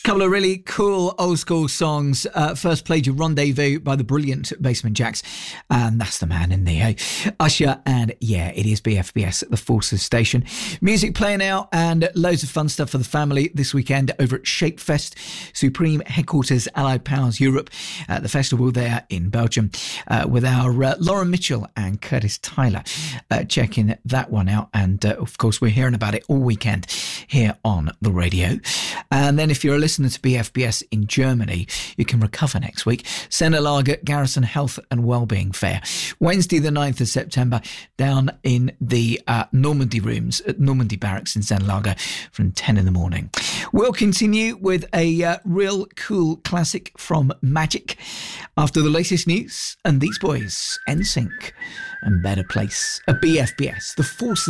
Couple of really cool old school songs. First played you Rendezvous by the brilliant Basement Jacks. And that's the man in there. Usher, and yeah, it is BFBS at the Forces Station. Music playing out and loads of fun stuff for the family this weekend over at Shapefest, Supreme Headquarters Allied Powers Europe, the festival there in Belgium, with our Lauren Mitchell and Curtis Tyler checking that one out. And of course, we're hearing about it all weekend here on the radio. And then if you're a listener to BFBS in Germany, you can recover next week. Senelager Garrison Health and Wellbeing Fair, Wednesday the 9th of September, down in the Normandy rooms at Normandy Barracks in Senelager from 10 in the morning. We'll continue with a real cool classic from Magic after the latest news and these boys, NSYNC and Better Place, a BFBS, the Forces